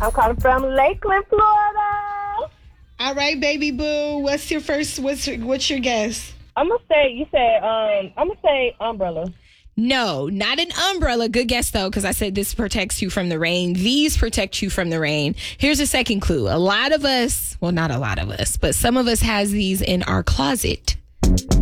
I'm calling from Lakeland, Florida. All right, baby boo. What's your guess? I'm gonna say umbrella. No, not an umbrella. Good guess, though, because I said this protects you from the rain. These protect you from the rain. Here's a second clue. A lot of us, well, not a lot of us, but some of us has these in our closet.